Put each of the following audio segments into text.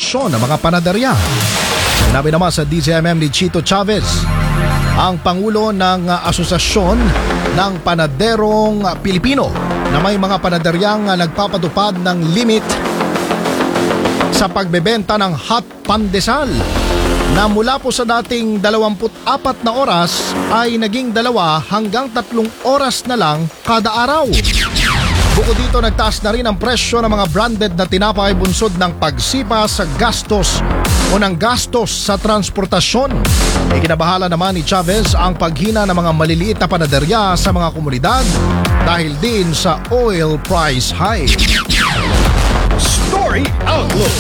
presyo ng mga panaderya. Sinabi naman sa DZMM ni Chito Chavez, ang Pangulo ng Asosasyon ng Panaderong Pilipino, na may mga panaderyang nagpapatupad ng limit sa pagbebenta ng hot pandesal na mula po sa dating 24 na oras ay naging 2 hanggang 3 oras na lang kada araw. Bukod dito, nagtaas na rin ang presyo ng mga branded na tinapay bunsod ng pagsipa sa gastos sa transportasyon. Ikinabahala naman ni Chavez ang paghina ng mga maliliit na panaderya sa mga komunidad dahil din sa oil price high. Story Outlook.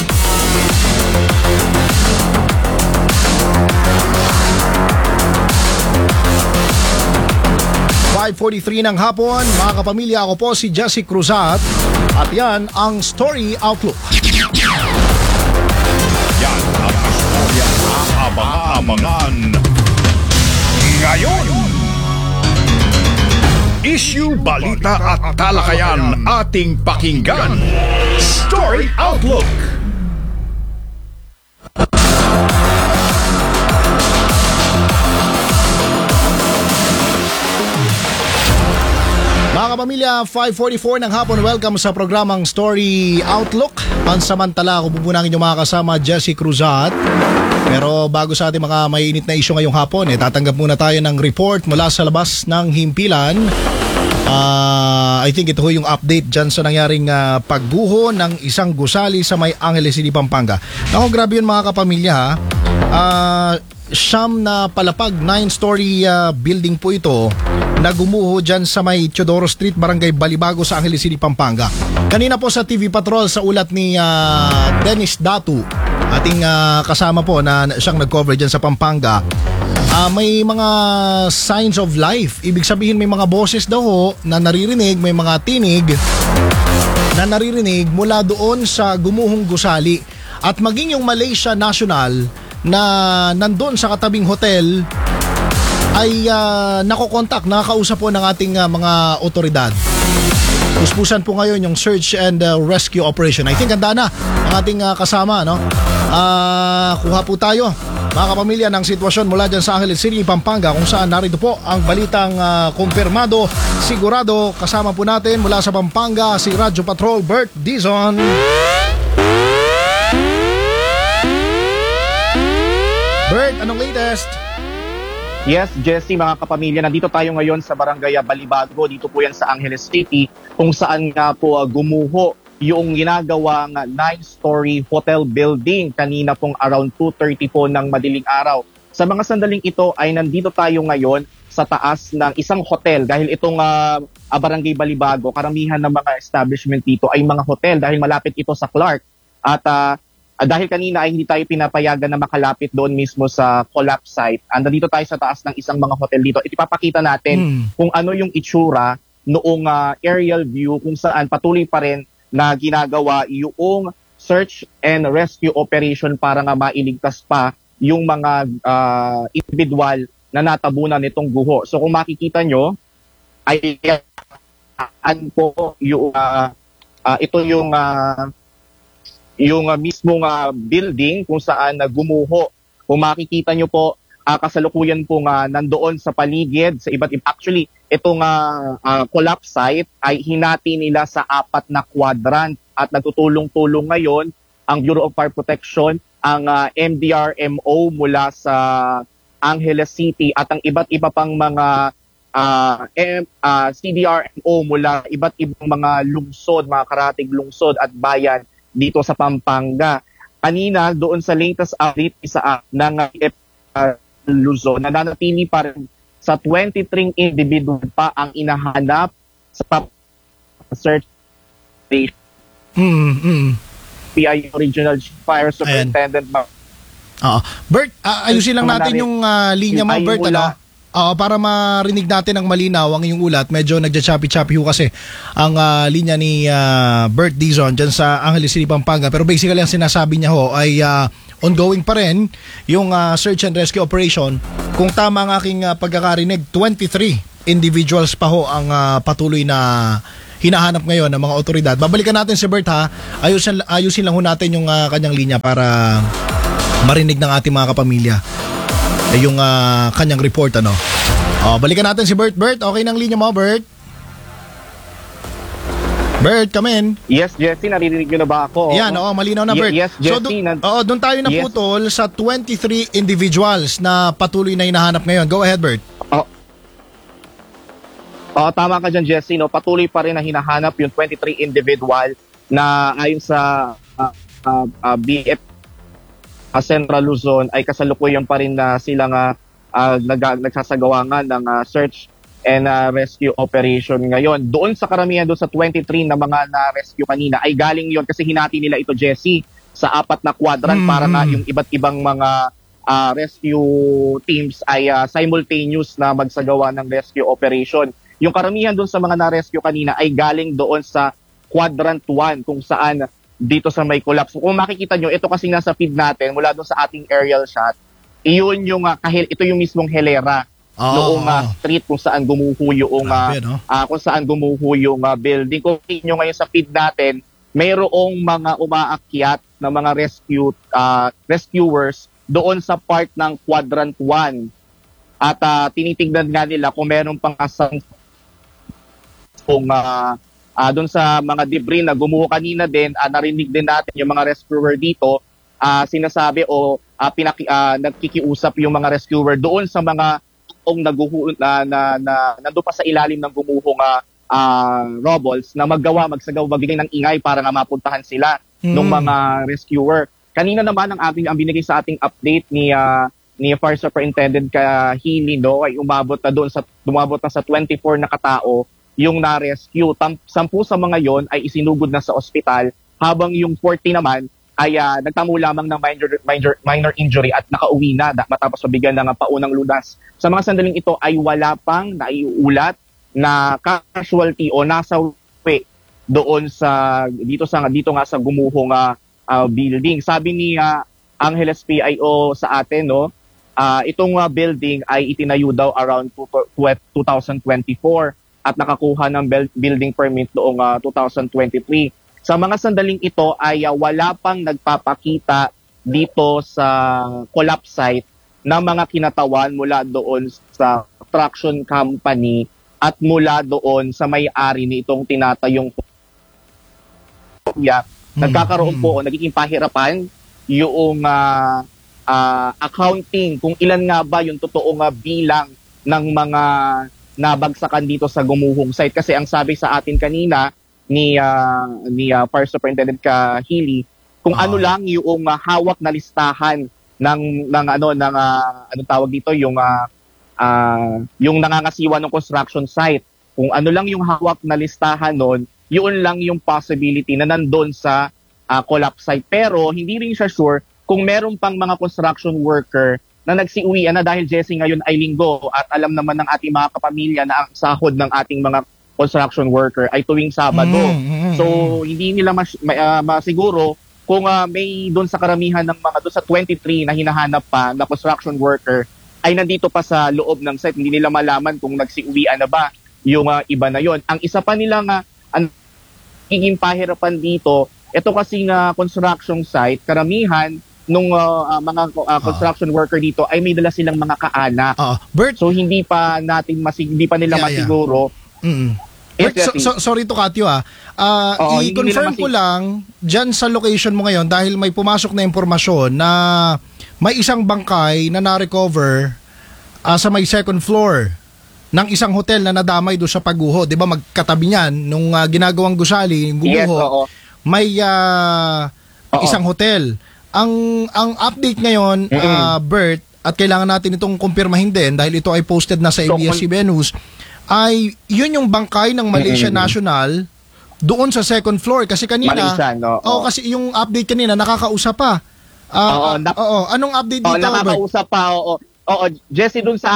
5:43 ng hapon, mga kapamilya, ako po si Jesse Cruzat at yan ang Story Outlook. Yan ang istorya na abang-abangan ngayon. Issue, balita at talakayan ating pakinggan. Story Outlook. Mga kapamilya, 5:44 ng hapon, welcome sa programang Story Outlook. Pansamantala, ako po ang inyong mga kasama, Jesse Cruzat. Pero bago sa ating mga mainit na isyu ngayong hapon, tatanggap muna tayo ng report mula sa labas ng himpilan. I think ito yung update dyan sa nangyaring pagguho ng isang gusali sa may Angeles City, Pampanga. Ako, grabe yun mga kapamilya ha. Siyam na palapag, 9-story building po ito na gumuho dyan sa may Teodoro Street, Barangay Balibago sa Angeles City, Pampanga. Kanina po sa TV Patrol, sa ulat ni Dennis Datu, ating kasama po na siyang nag-cover dyan sa Pampanga, may mga signs of life. Ibig sabihin may mga boses daw ho na naririnig, may mga tinig na naririnig mula doon sa gumuhong gusali. At maging yung Malaysia National na nandun sa katabing hotel ay nakokontak, nakakausap po ng ating mga otoridad. Puspusan po ngayon yung search and rescue operation. I think handa na ang ating kasama, no? Kuha po tayo, mga kapamilya, ng sitwasyon mula dyan sa Angeles City, Pampanga, kung saan narito po ang balitang kumpirmado, sigurado. Kasama po natin mula sa Pampanga si Radyo Patrol Bert Dizon. Bert, anong latest? Yes, Jesse, mga kapamilya, nandito tayo ngayon sa Barangay Balibago. Dito po yan sa Angeles City, kung saan nga po gumuho yung ginagawang 9-story hotel building kanina pong around 2:30 po ng madaling araw. Sa mga sandaling ito ay nandito tayo ngayon sa taas ng isang hotel dahil itong Barangay Balibago, karamihan ng mga establishment dito ay mga hotel dahil malapit ito sa Clark. At dahil kanina ay hindi tayo pinapayagan na makalapit doon mismo sa collapse site, nandito tayo sa taas ng isang mga hotel dito. Ipapakita natin kung ano yung itsura noong aerial view kung saan patuloy pa rin na ginagawa yung search and rescue operation para nga mailigtas pa yung mga individual na natabunan nitong guho. So kung makikita nyo, ay po yung ito yung mismong building kung saan gumuho. Kung makikita nyo po, kasalukuyan po nandoon sa paligid, sa iba't iba. Actually, itong collapse site ay hinati nila sa 4 na quadrant at nagtutulong-tulong ngayon ang Bureau of Fire Protection, ang MDRMO mula sa Angeles City at ang iba't iba pang mga CDRMO mula iba't ibang mga lungsod, mga karatig lungsod at bayan dito sa Pampanga. Kanina, doon sa latest update ng Luzon, nananatili pa rin sa 23 individual pa ang inahanap sa search station. PIO Regional Fire Superintendent. Bert, ayusin lang natin yung linya mo, Bert, para marinig natin ang malinaw ang iyong ulat. Medyo nagja-choppy-choppy ho kasi ang linya ni Bert Dizon dyan sa Angeles City, Pampanga. Pero basically ang sinasabi niya ho ay ongoing pa rin yung search and rescue operation. Kung tama ang aking pagkakarinig, 23 individuals pa ho ang patuloy na hinahanap ngayon ng mga otoridad. Babalikan natin si Bert ha. Ayusin lang ho natin yung kanyang linya para marinig ng ating mga kapamilya yung kanyang report ano. Balikan natin si Bert. Bert, okay ng linya mo, Bert? Bert, come in. Yes, Jesse, naririnig nyo na ba ako? Yan, malinaw na, Bert. Yes, Jesse. Doon tayo naputol sa 23 individuals na patuloy na hinahanap ngayon. Go ahead, Bert. Tama ka dyan, Jesse. No? Patuloy pa rin na hinahanap yung 23 individual na ayon sa BF Central Luzon ay kasalukuyan pa rin na sila nagsasagawa nga ng search and rescue operation ngayon. Doon sa karamihan, doon sa 23 na mga na-rescue kanina ay galing yon kasi hinati nila ito, Jesse, sa 4 na quadrant para na yung iba't ibang mga rescue teams ay simultaneous na magsagawa ng rescue operation. Yung karamihan doon sa mga na-rescue kanina ay galing doon sa quadrant 1 kung saan dito sa may collapse. Kung makikita nyo, ito kasi nasa feed natin mula doon sa ating aerial shot, iyon yung ito yung mismong helera noong street kung saan gumuho yung building. Kung niyo ngayon sa feed natin, mayroong mga umaakyat na mga rescuers doon sa part ng quadrant 1. At tinitingnan nga nila kung meron pang doon sa mga debris na gumuho kanina din, narinig din natin yung mga rescuer dito, sinasabi nagkikiusap yung mga rescuer doon sa mga nandun pa sa ilalim ng gumuhong rubbles na magbigay ng ingay para nga mapuntahan sila ng mga rescuer. Kanina naman ang binigay sa ating update ni Fire Superintendent Kahili, no, ay umabot na sa 24 na katao yung na-rescue. 10 sa mga yon ay isinugod na sa ospital, habang yung 40 naman ay nagtamo lamang ng minor injury at nakauwi na matapos mabigyan ng paunang lunas. Sa mga sandaling ito ay wala pang naiulat na casualty o nasawi doon dito nga sa gumuhong building. Sabi ni Angeles PIO sa atin, no, itong building ay itinayo daw around 2024 at nakakuha ng building permit noong 2023. Sa mga sandaling ito ay wala pang nagpapakita dito sa collapse site ng mga kinatawan mula doon sa construction company at mula doon sa may-ari nitong tinatayong nagkakaroon po o nagiging pahirapan yung accounting kung ilan nga ba yung totoong bilang ng mga nabagsakan dito sa gumuhong site. Kasi ang sabi sa atin kanina ni Fire Superintendent Kahili, kung ano lang yung hawak na listahan ng tawag dito, yung nangangasiwa ng construction site. Kung ano lang yung hawak na listahan noon, yun lang yung possibility na nandun sa collapse site. Pero hindi rin siya sure kung meron pang mga construction worker na nagsiuwian na, dahil Jesse ngayon ay linggo at alam naman ng ating mga kapamilya na ang sahod ng ating mga construction worker ay tuwing Sabado. So hindi nila masiguro kung may doon sa karamihan ng mga doon sa 23 na hinahanap pa na construction worker ay nandito pa sa loob ng site. Hindi nila malaman kung nagsiuwian na ba yung iba na yon. Ang isa pa nilang higing pahirapan dito, ito kasi construction site, karamihan nung mga construction worker dito ay may dala silang mga kaanak. Bert, so hindi pa nila masiguro. Bert, sorry to cut you i-confirm ko lang dyan sa location mo ngayon, dahil may pumasok na impormasyon na may isang bangkay na na-recover sa may second floor ng isang hotel na nadamay doon sa pagguho. Di ba magkatabi niyan nung ginagawang gusali, yung gumuho, may isang hotel. Ang update ngayon, Bert, at kailangan natin itong kumpirmahin din dahil ito ay posted na sa ABS-CBN News, ay yun yung bangkay ng Malaysia National doon sa second floor. Kasi kanina, kasi yung update kanina, nakakausap pa. Anong update dito, nakakausap pa, Jesse, doon sa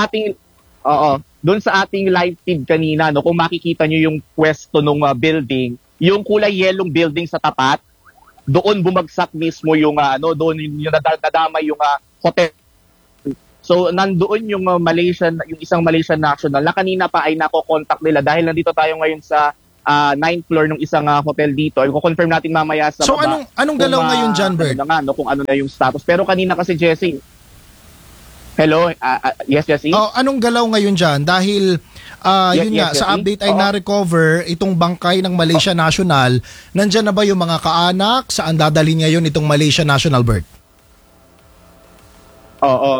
ating live feed kanina, no, kung makikita nyo yung pwesto ng building, yung kulay yelong building sa tapat, doon bumagsak mismo yung doon yung nadamay yung hotel. So nandoon yung yung isang Malaysian national na kanina pa ay nako-contact nila dahil nandito tayo ngayon sa ninth floor ng isang hotel dito. I-confirm natin mamaya sa So baba. anong galaw ngayon dyan, Bert? Ano na nga, no, kung ano na yung status. Pero kanina kasi, Jessie, hello? Yes, Jessie? Anong galaw ngayon dyan? Dahil yun nga, yes, sa Jessie? update ay na-recover itong bangkay ng Malaysia National. Nandyan na ba yung mga kaanak? Saan dadalhin ngayon itong Malaysia National, Bert? Oo.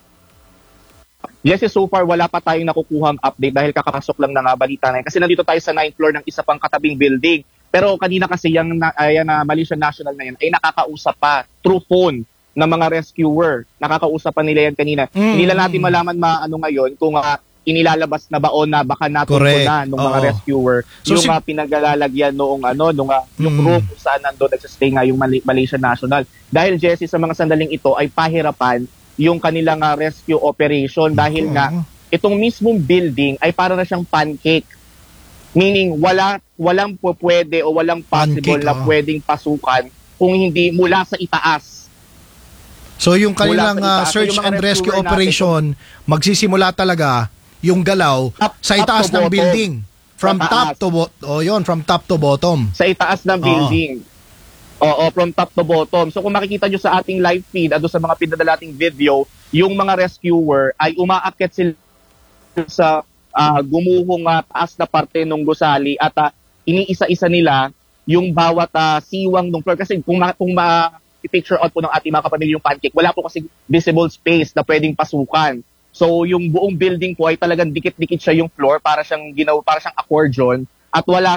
Yes, so far wala pa tayong nakukuhang update dahil kakapasok lang ng balita na yun. Kasi nandito tayo sa 9th floor ng isa pang katabing building. Pero kanina kasi yung Malaysia National na yan ay nakakausap pa through phone ng mga rescuer. Nakakausap pa nila yan kanina. Hindi lang natin malaman ngayon kung inilalabas na ba o na baka natin na ng mga rescuer. So, yung pinaglalagyan noong yung room kung saan nandun nagsistay nga yung Malaysia National. Dahil Jesse, sa mga sandaling ito ay pahirapan yung kanilang rescue operation dahil nga itong mismong building ay para na siyang pancake. Meaning walang pwede o walang possible na pwedeng pasukan kung hindi mula sa itaas. So yung kanilang search and rescue operation magsisimula talaga yung galaw sa itaas ng building. From top to bottom. Sa itaas ng building. Oo, from top to bottom. So kung makikita nyo sa ating live feed, sa mga pinadala nating video, yung mga rescuer ay umaakyat sila sa gumuhong taas na parte ng gusali at iniisa-isa nila yung bawat siwang ng floor. Kasi kung picture out po ng ating mga kapamilya yung pancake, wala po kasi visible space na pwedeng pasukan. So yung buong building po ay talagang dikit-dikit siya yung floor para siyang accordion at wala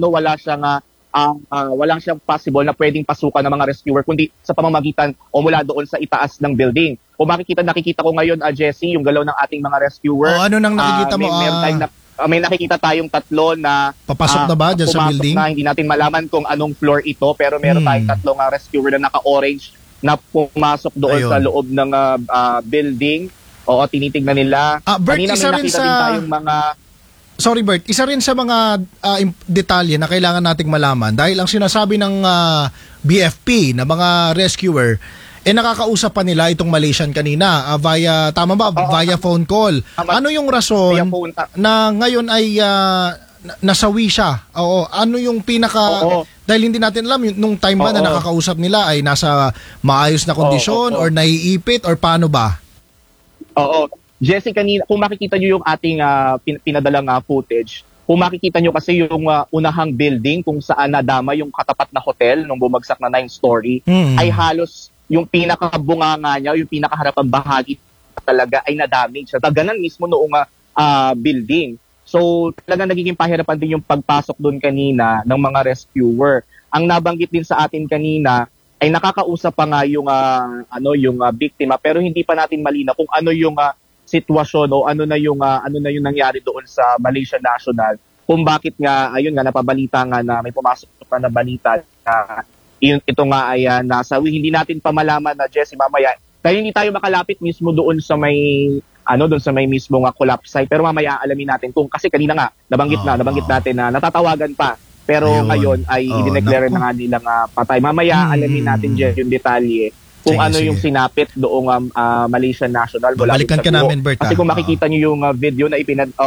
siyang possible na pwedeng pasukan ng mga rescuer kundi sa pamamagitan o mula doon sa itaas ng building. Kung nakikita ko ngayon, Jessie, yung galaw ng ating mga rescuer. Ano nang nakikita mo? May nakikita tayong tatlo na papasok na ba dyan sa building? Na, hindi natin malaman kung anong floor ito pero meron tayong tatlong rescuer na naka-orange na pumasok doon sa loob ng building. Oo, tinitignan nila. Bert, kanina isa rin sa... tayong mga... Sorry Bert, isa rin sa mga detalye na kailangan nating malaman dahil ang sinasabi ng BFP na mga rescuer nakakausap pa nila itong Malaysian kanina via phone call. Ano yung rason na ngayon ay nasawi siya? Ano yung dahil hindi natin alam nung time ba na nakakausap nila ay nasa maayos na kondisyon or naiipit or paano ba? Oo. Jesse, kanina, kung makikita nyo yung ating pinadalang footage, kung makikita nyo kasi yung unahang building kung saan nadama yung katapat na hotel nung bumagsak na 9-story, ay halos yung pinakabunganga niya, yung pinakaharapang bahagi talaga ay na-damage. Ganan mismo noong building. So talagang nagiging pahirapan din yung pagpasok doon kanina ng mga rescuer. Ang nabanggit din sa atin kanina ay nakakausap pa nga yung biktima pero hindi pa natin malinaw kung ano yung sitwasyon o ano na yung nangyari doon sa Malaysia National kung bakit nga napabalita nga na may pumasok na balita na ito nga ay nasawi. Hindi natin pa malaman na Jessie mamaya dahil hindi tayo makalapit mismo doon sa may mismo collapse site pero mamaya alamin natin kung kasi kanina nga nabanggit natin na natatawagan pa pero ngayon ay idineclare na nga nilang patay. Mamaya alamin natin yung detalye kung sige. Yung sinapit doong Malaysia National. Babalikan ka namin, Bert. Kasi kung makikita nyo yung video na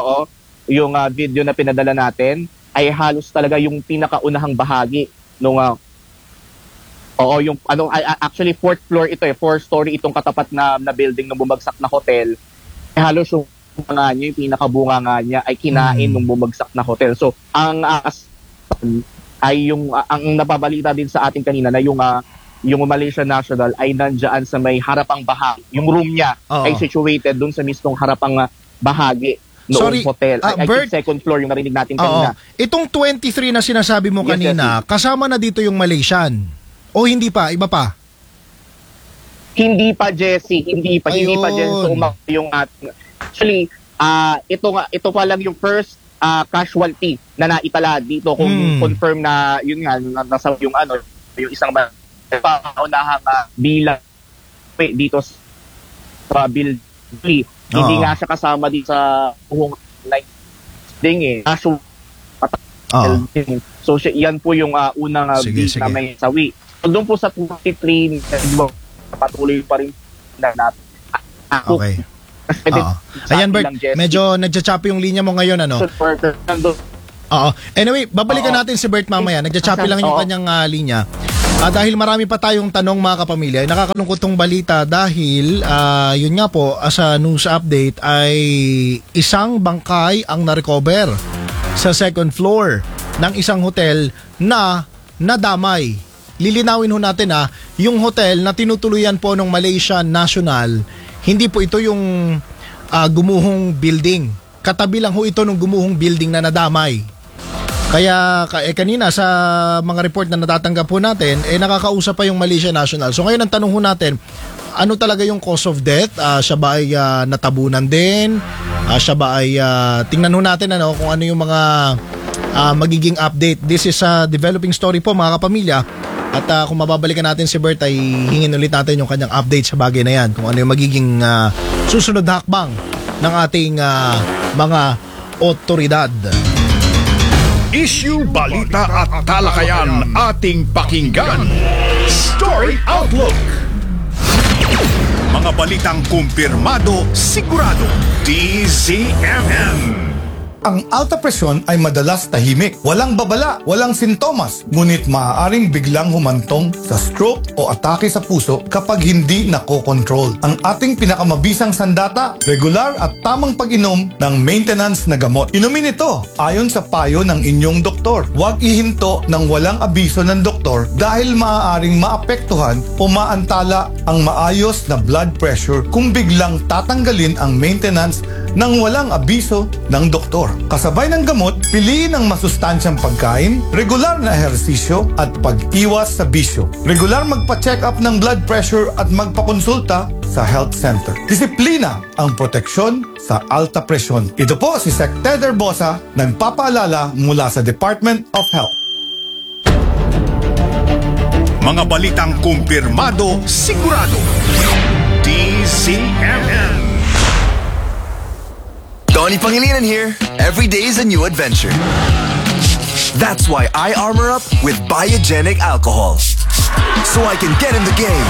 video na pinadala natin, ay halos talaga yung pinakaunahang bahagi nung actually 4th floor ito 4-story itong katapat na building ng bumagsak na hotel. Halos yung yung pinakabunga nga niya ay kinain nung bumagsak na hotel. So ang napabalita din sa atin kanina na yung Malaysia National ay nandiyan sa may harapang bahagi. Yung room niya ay situated doon sa mismong harapang bahagi noong hotel. I Bert, think second floor yung narinig natin kanina. Itong 23 na sinasabi mo kanina, kasama na dito yung Malaysian? O hindi pa? Iba pa? Hindi pa, Jessie. Hindi pa, Jessie. So, actually, ito pa lang yung first casualty na naitala dito kung confirm na yun nga nasa yung isang paunahang bilang dito sa building. Hindi nga siya kasama dito sa buong ding So yan po yung unang na may sawi. So doon po sa 23 patuloy pa rin natin. Okay. Ayan Bert, medyo nagcha-choppy yung linya mo ngayon Oo. Anyway, babalikan natin si Bert mamaya. Nagja-choppy lang yung Oo. kanyang linya. Dahil marami pa tayong tanong mga kapamilya, nakakalungkot tong balita dahil yun nga po, as a news update ay isang bangkay ang na-recover sa second floor ng isang hotel na nadamay. Lilinawin ho natin yung hotel na tinutuluyan po ng Malaysia National, hindi po ito yung gumuhong building. Katabi lang ho ito ng gumuhong building na nadamay. Kaya kanina sa mga report na natatanggap po natin, nakakausap pa yung Malaysia National. So ngayon ang tanong ho natin, ano talaga yung cause of death? Siya ba ay natabunan din? Siya ba ay tingnan ho natin kung ano yung mga magiging update. This is a developing story po mga kapamilya. At kung mababalikan natin si Bert ay hingin ulit natin yung kanyang update sa bagay na yan. Kung ano yung magiging susunod na hakbang ng ating mga otoridad. Issue, balita at talakayan ating pakinggan. Story Outlook. Mga balitang kumpirmado, sigurado. DZMM. Ang alta presyon ay madalas tahimik, walang babala, walang sintomas, ngunit maaaring biglang humantong sa stroke o atake sa puso kapag hindi nakokontrol. Ang ating pinakamabisang sandata, regular at tamang pag-inom ng maintenance na gamot. Inumin ito ayon sa payo ng inyong doktor. Huwag ihinto ng walang abiso ng doktor dahil maaaring maapektuhan o maantala ang maayos na blood pressure kung biglang tatanggalin ang maintenance ng walang abiso ng doktor. Kasabay ng gamot, piliin ang masustansyang pagkain, regular na ehersisyo at pag-iwas sa bisyo. Regular magpa-check up ng blood pressure at magpakonsulta sa health center. Disiplina ang proteksyon sa alta presyon. Ito po si Sec. Ted Herbosa, nagpapaalala mula sa Department of Health. Mga balitang kumpirmado, sigurado. DZMM. Donnie Pangilinan here. Every day is a new adventure. That's why I armor up with Biogenic alcohol. So I can get in the game.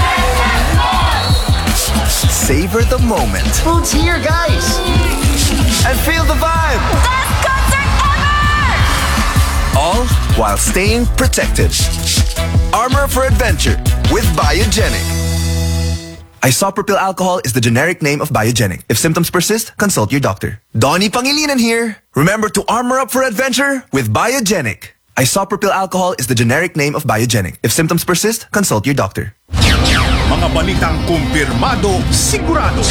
Savor the moment. Food's here, guys! And feel the vibe. Best concert ever! All while staying protected. Armor up for adventure with Biogenic. Isopropyl alcohol is the generic name of Biogenic. If symptoms persist, consult your doctor. Donnie Pangilinan here. Remember to armor up for adventure with Biogenic. Isopropyl alcohol is the generic name of Biogenic. If symptoms persist, consult your doctor. Mga balitang kumpirmado, sigurado.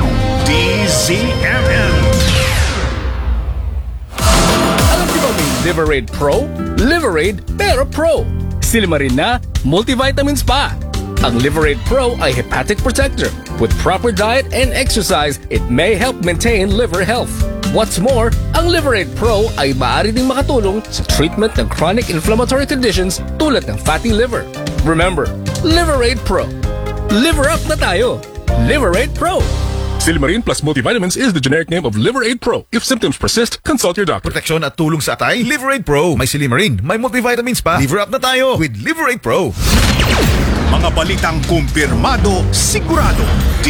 DZMM. Alam niyo ba may Liverade Pro? Liverade pero Pro. Silimarin na, multivitamins pa. Ang Liverade Pro ay hepatic protector. With proper diet and exercise, it may help maintain liver health. What's more, ang Liverade Pro ay maaari ding makatulong sa treatment ng chronic inflammatory conditions tulad ng fatty liver. Remember, Liverade Pro. Liver up na tayo. Liverade Pro. Silimarin plus multivitamins is the generic name of Liverade Pro. If symptoms persist, consult your doctor. Proteksyon at tulong sa atay, Liverade Pro. May silimarin, may multivitamins pa. Liver up na tayo with Liverade Pro. Mga balitang kumpirmado, sigurado.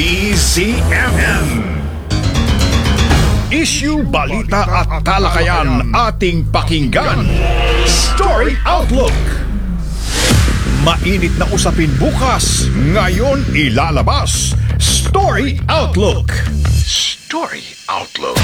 DZMM. Issue, balita at talakayan ating pakinggan. Story Outlook. Mainit na usapin bukas, ngayon ilalabas. Story Outlook. Story Outlook.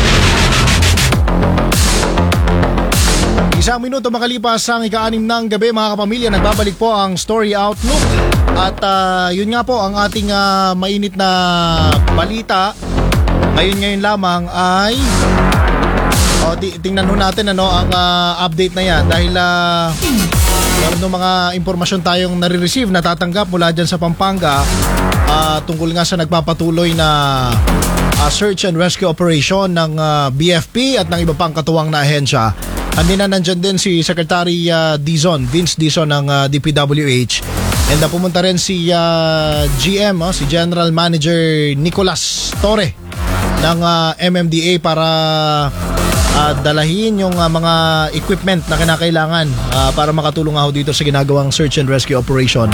Isang minuto makalipas ang ika-6 ng gabi mga kapamilya, nagbabalik po ang Story Outlook. At yun nga po ang ating mainit na balita. Ngayon lamang ay tingnan ho natin ang update na yan dahil meron ng mga impormasyon tayong nare-receive, natatanggap mula dyan sa Pampanga tungkol nga sa nagpapatuloy na search and rescue operation ng BFP at ng iba pang katuwang na ahensya. Nandyan din si Secretary Vince Dizon ng DPWH, and pumunta rin si GM, si General Manager Nicolas Torre ng MMDA para dalahin yung mga equipment na kinakailangan para makatulong ako dito sa ginagawang search and rescue operation.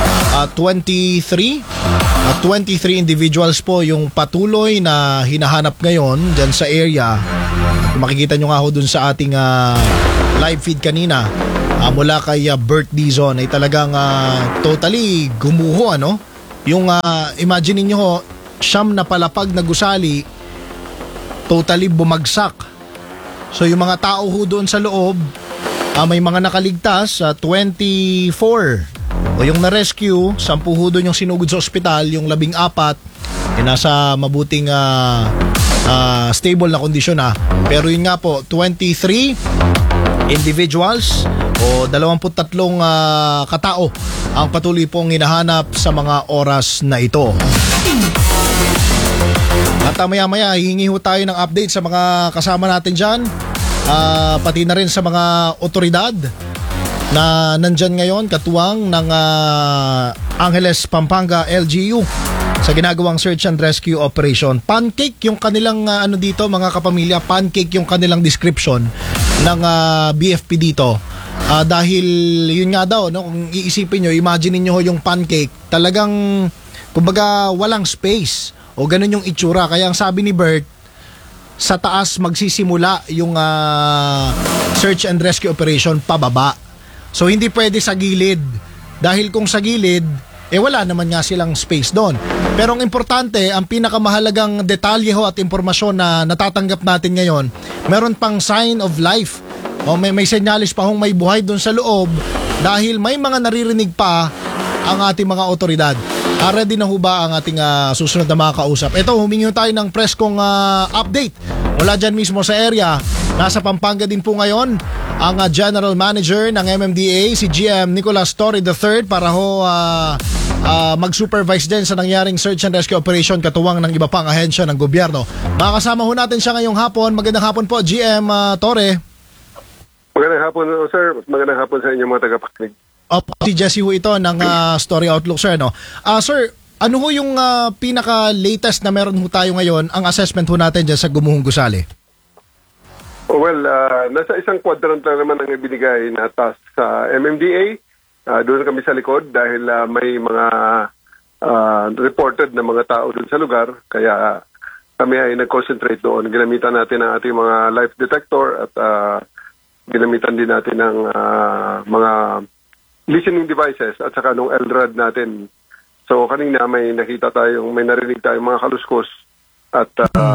23 individuals po yung patuloy na hinahanap ngayon dyan sa area. Makikita nyo nga ho dun sa ating live feed kanina mula kay Bert Dizon ay talagang totally gumuho, ano? Yung imagine niyo ho, siyam na palapag na gusali totally bumagsak. So yung mga tao ho doon sa loob, may mga nakaligtas, 24. O yung na-rescue, 10 ho doon yung sinugod sa ospital, yung 14 nasa mabuting stable na kondisyon na. Pero yun nga po, 23 individuals o 23 katao ang patuloy pong hinahanap sa mga oras na ito. At maya-maya, hihingi ho tayo ng update sa mga kasama natin dyan, pati na rin sa mga otoridad na nandyan ngayon, katuwang ng Angeles, Pampanga, LGU sa ginagawang search and rescue operation. Pancake yung kanilang dito mga kapamilya, pancake yung kanilang description ng BFP dito. Dahil yun nga daw, no, kung iisipin nyo, imagine niyo yung pancake, talagang kumbaga walang space o ganun yung itsura. Kaya ang sabi ni Bert, sa taas magsisimula yung search and rescue operation pababa. So hindi pwede sa gilid. Dahil kung sa gilid, wala naman nga silang space doon. Pero ang importante, ang pinakamahalagang detalye ho at impormasyon na natatanggap natin ngayon, meron pang sign of life. O may senyalis pa hong may buhay doon sa loob dahil may mga naririnig pa ang ating mga otoridad. Ready na ho ba ang ating susunod na mga kausap? Ito, humingi tayo ng preskong update mula dyan mismo sa area. Nasa Pampanga din po ngayon ang General Manager ng MMDA, si GM Nicolas Torre III, para ho mag-supervise din sa nangyaring search and rescue operation katuwang ng iba pang ahensya ng gobyerno. Makakasama ho natin siya ngayong hapon. Magandang hapon po, GM Torre. Magandang hapon, sir. Magandang hapon sa inyo mga tagapakinig. Si Jesse ho ito ng Story Outlook, sir. No? Sir, ano ho yung pinaka-latest na meron ho tayo ngayon, ang assessment ho natin dyan sa Gumuhong Gusali? Well, nasa isang quadrant lang naman ang ibinigay na task sa MMDA. Doon kami sa likod dahil may mga reported na mga tao doon sa lugar. Kaya kami ay nag-concentrate doon. Ginamitan natin ang ating mga life detector at ginamitan din natin ng mga listening devices at saka nung LRAD natin. So kanina may narinig tayong mga kaluskos at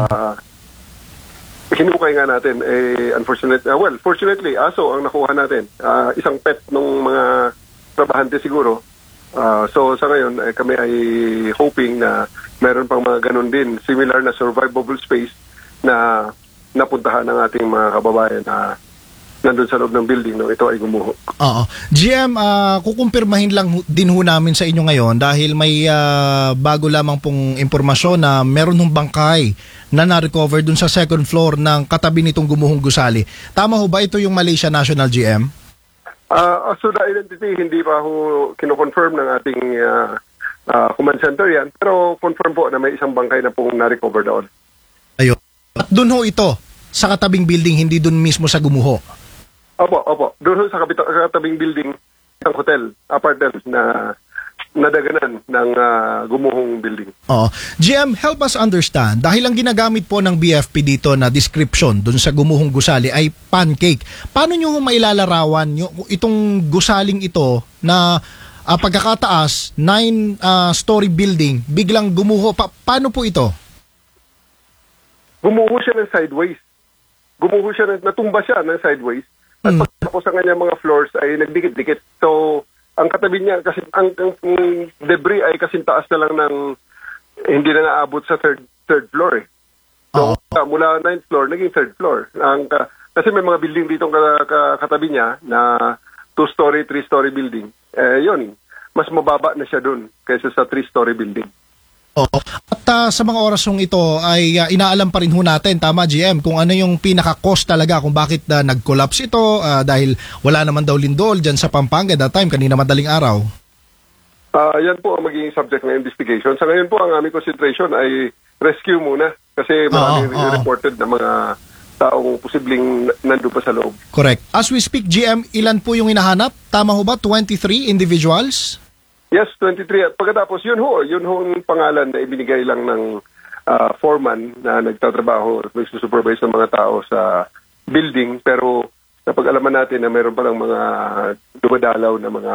hinukay nga natin. Fortunately, aso ang nakuha natin. Isang pet nung mga trabahante siguro. So sa ngayon, kami ay hoping na meron pang mga ganun din, similar na survivable space na napuntahan ng ating mga kababayan na nandun sa loob ng building no, ito ay gumuho. Oo. GM, kukumpirmahin lang din ho namin sa inyo ngayon dahil may bago lamang pong impormasyon na meron hong bangkay na na-recover dun sa second floor ng katabi nitong Gumuhong Gusali. Tama ho ba ito yung Malaysia National, GM? So the identity, hindi pa ho kino-confirm ng ating command center yan, pero confirm po na may isang bangkay na pong na-recover doon. Ayun. At dun ho ito, sa katabing building, hindi dun mismo sa Gumuho? Opo. Doon sa katabing building ng hotel, apartment na nadaganan ng Gumuhong building. Oo. GM, help us understand, dahil ang ginagamit po ng BFP dito na description doon sa Gumuhong Gusali ay pancake. Paano nyo mailalarawan itong gusaling ito na pagkakataas, 9-story building, biglang gumuho? Paano po ito? Gumuho siya ng sideways. Natumba siya ng sideways. At pagkatapos sa kanya mga floors ay nagdikit-dikit. So, ang katabi niya, kasi ang debris ay kasintaas na lang ng hindi na naabot sa third floor. So, mula 9th floor, naging 3rd floor. Kasi may mga building dito katabi niya na 2-story, 3-story building. Yun, mas mababa na siya dun kaysa sa 3-story building. At sa mga orasong ito ay inaalam pa rin ho natin, tama GM, kung ano yung pinaka-cause talaga kung bakit nag-collapse ito dahil wala naman daw lindol dyan sa Pampanga that time, kanina madaling araw. Yan po ang magiging subject ng investigation. Sa ngayon po ang aming concentration ay rescue muna kasi maraming reported na mga taong posibleng nandun pa sa loob. Correct. As we speak, GM, ilan po yung hinahanap? Tama ho ba? 23 individuals? Yes, 23. At pagkatapos, yun ho ang pangalan na ibinigay lang ng foreman na nagtatrabaho, nagsusupervise ng mga tao sa building. Pero napag-alaman natin na mayroon palang mga dumadalaw na mga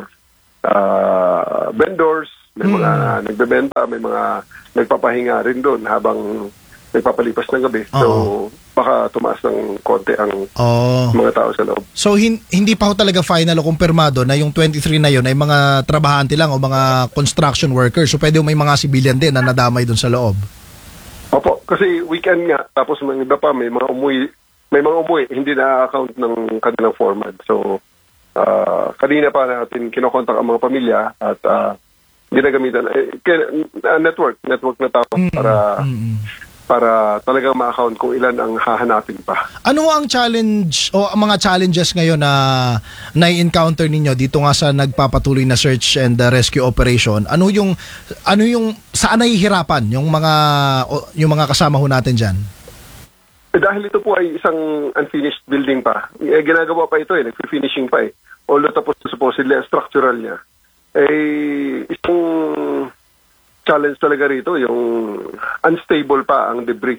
vendors, may mga nagbebenta, may mga nagpapahinga rin doon habang nagpapalipas ng gabi. So, baka tumaas ng konti ang mga tao sa loob. So, hindi pa ho talaga final o kumpirmado na yung 23 na yun ay mga trabahante lang o mga construction workers. So, pwede may mga civilian din na nadamay doon sa loob. Opo, kasi weekend nga, tapos mga iba pa, may mga umuwi, hindi na-account ng kanilang foreman. So, kanina pa natin kinokontak ang mga pamilya at ginagamitan network na tapos para talagang ma-account kung ilan ang hahanapin pa. Ano ang challenge o ang mga challenges ngayon na na-encounter ninyo dito nga sa nagpapatuloy na search and rescue operation? Ano yung saan nahihirapan yung mga kasama ho natin diyan? Dahil ito po ay isang unfinished building pa. Ginagawa pa ito nagfi-finishing pa Although tapos supposedly ang structural niya. Isang challenge talaga rito, yung unstable pa ang debris.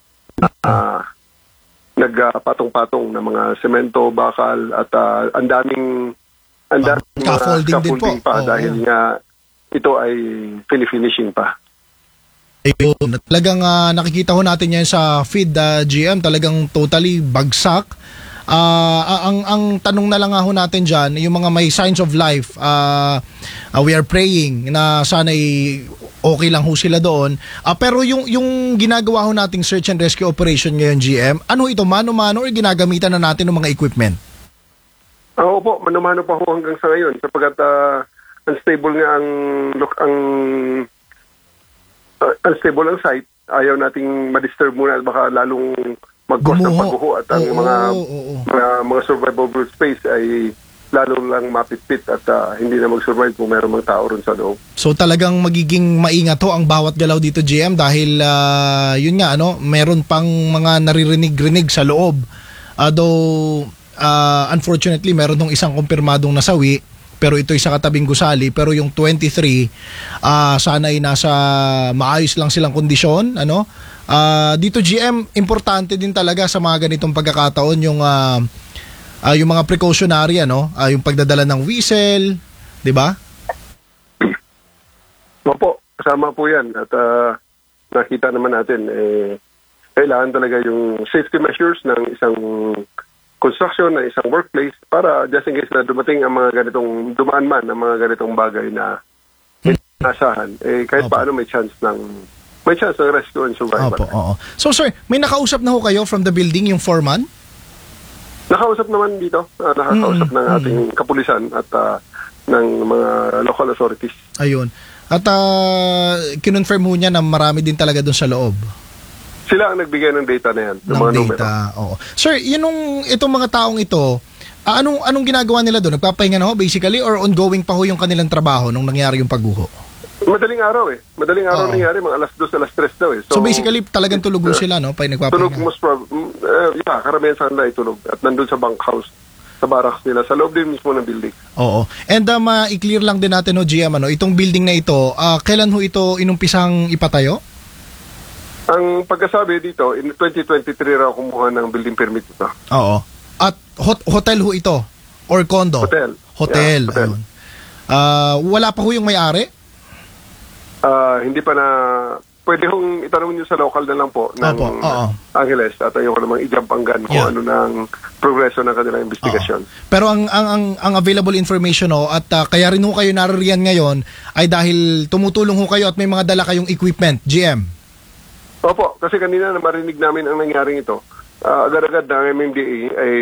Nagpatong-patong na mga semento, bakal, at ang daming scaffolding pa dahil nga ito ay finishing pa. Ayun, talagang nakikita ho natin yan sa feed GM, talagang totally bagsak. Ang tanong na lang ho natin dyan, yung mga may signs of life, we are praying na sana'y okay lang ho sila doon. Pero yung ginagawa ho nating search and rescue operation ngayon, GM, ano ito, mano-mano or ginagamitan na natin ng mga equipment? Opo, mano-mano pa ho hanggang sa ngayon sapagkat unstable nga unstable ang site. Ayaw nating ma-disturb muna at baka lalong mag-cause ng pagguho at ang mga survivable space ay lalo lang mapitpit at hindi na mag-survive kung meron mga tao ron sa loob. So talagang magiging maingat ho ang bawat galaw dito, GM, dahil yun nga, meron pang mga naririnig-rinig sa loob. Though unfortunately meron nung isang kumpirmadong nasawi, pero ito'y sa katabing gusali. Pero yung 23, sana ay nasa maayos lang silang kondisyon. Dito, GM, importante din talaga sa mga ganitong pagkakataon yung mga precautionary, yung pagdadala ng whistle, di ba? Opo, kasama po yan. At nakita naman natin, kailangan talaga yung safety measures ng isang construction, ng isang workplace para just in case na dumating ang mga ganitong, dumaan man ang mga ganitong bagay na inasahan, kahit paano may chance ng rescue and survival. Opo. So sir, may nakausap na ho kayo from the building, yung foreman? Nakausap naman dito. Nakakausap ng ating kapulisan at ng mga local authorities. Ayun. At kinonfirm mo niya na marami din talaga doon sa loob. Sila ang nagbigay ng data na yan. Ng mga data, oo. Sir, itong mga taong ito, anong ginagawa nila doon? Nagpapahinga na ho basically or ongoing pa ho yung kanilang trabaho nung nangyari yung pagguho? Madaling araw Madaling araw nangyari, mga alas 2, alas 3 daw So basically talagang tulog sila, pag nagpapahinga? Tulog, karamihan sa kanila ay tulog. At nandun sa bunkhouse, sa barracks nila, sa loob din mismo ng building. Oo. And i-clear lang din natin, GM, itong building na ito, kailan ho ito inumpisang ipatayo? Ang pagkasabi dito, in 2023 raw kumuha ng building permit ito. Oo. At hotel ho ito? Or condo? Hotel. Hotel. Ayun. Wala pa ho yung may-ari? Hindi pa na... Pwede hong itanong nyo sa local na lang po ng Angeles at ayoko namang i-jump ang gun kung ano ng progreso ng kanilang investigasyon. Pero ang available information at kaya rin ho kayo naririyan ngayon ay dahil tumutulong ho kayo at may mga dala kayong equipment, GM. Opo, kasi kanina na marinig namin ang nangyaring ito. Agad-agad ng MMDA ay